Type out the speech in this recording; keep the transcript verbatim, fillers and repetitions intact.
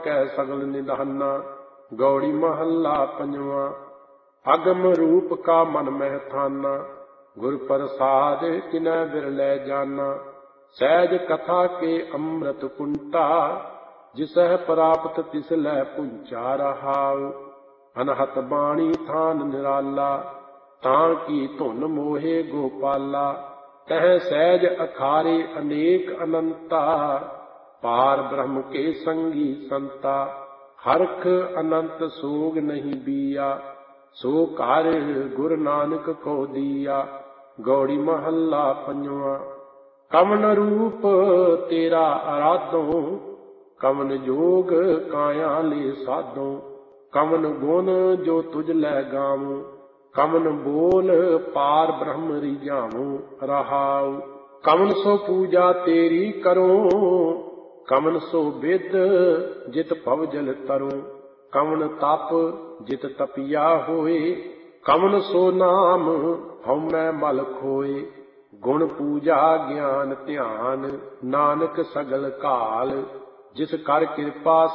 कै सगल निधाना। गौड़ी महल्ला पंजवा। अगम रूप का मन मह थाना। गुर प्रसाद किनै बिरलै जाना। सहज कथा के अमृत कुंटा। जिसह प्राप्त तिसलै पुंचा रहाउ। अनहत बाणी थान निराला। तां की धुन मोहे गोपाला। तह सहज अखारे अनेक अनंता। पार ब्रह्म के संगी संता। हरख अनंत सोग नहीं बिया। सो कार्य गुरु नानक को दिया। गौड़ी महल्ला पंजवा। कवन रूप तेरा आराधो। कवन जोग काया ले साधो। कवन गुण जो तुझ लै गावो। कवन बोल पार ब्रह्म रिझावो रहाउ। कवन सो पूजा तेरी करो। कवन सो विद जित भव जल तरो। कवन तप जित तपिया होए। कवन सो नाम हउमੈ मल खोए। गुण पूजा ज्ञान ध्यान नानक सगल काल। जिस कर कृपा